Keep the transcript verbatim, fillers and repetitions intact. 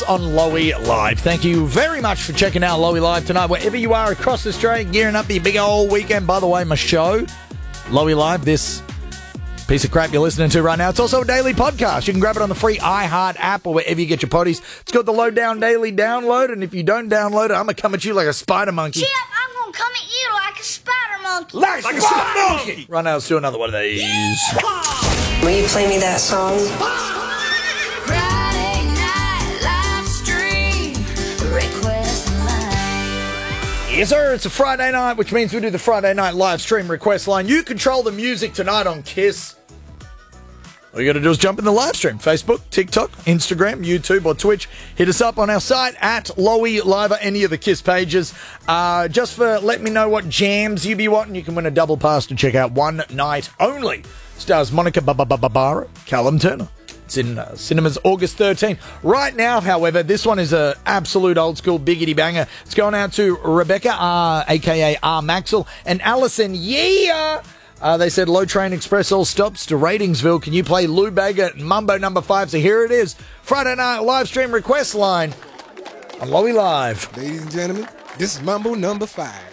On Lowy Live. Thank you very much for checking out Lowy Live tonight. Wherever you are across Australia, gearing up for your big old weekend. By the way, my show, Lowy Live, this piece of crap you're listening to right now, it's also a daily podcast. You can grab it on the free iHeart app or wherever you get your potties. It's got the Low Down Daily download, and if you don't download it, I'm going to come at you like a spider monkey. Chip, I'm going to come at you like a spider monkey. Like, like a spider monkey! Right now, let's do another one of these. Will you play me that song? Yes, sir. It's a Friday night, which means we do the Friday night live stream request line. You control the music tonight on Kiss. All you got to do is jump in the live stream. Facebook, TikTok, Instagram, YouTube, or Twitch. Hit us up on our site at Lowy Live or any of the Kiss pages. Uh, just for let me know what jams you be wanting, you can win a double pass to check out One Night Only. Stars Monica Barbara, Callum Turner. It's in uh, cinemas August thirteenth. Right now, however, this one is an absolute old school biggity banger. It's going out to Rebecca, uh, a k a. R. Maxwell, and Alison. Yeah! Uh, they said Low Train Express all stops to Ratingsville. Can you play Lou Bega Mumbo number five? So here it is. Friday night live stream request line on Lowy Live. Ladies and gentlemen, this is Mumbo number five.